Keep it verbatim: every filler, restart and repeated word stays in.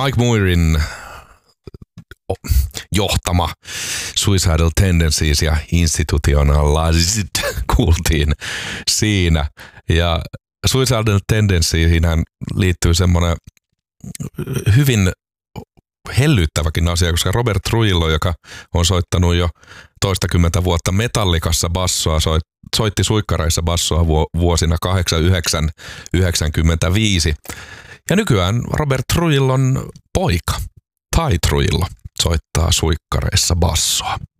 Mike Muirin johtama Suicidal Tendencies ja Institutionalized kuultiin siinä. Ja Suicidal Tendencyhän liittyy semmoinen hyvin hellyttäväkin asia, koska Robert Trujillo, joka on soittanut jo toistakymmentä vuotta Metallicassa bassoa, soitti suikkareissa bassoa vuosina kahdeksankymmentäyhdeksän yhdeksänkymmentäviisi. Ja nykyään Robert Trujillon poika, Ty Trujillo, soittaa suikkareissa bassoa.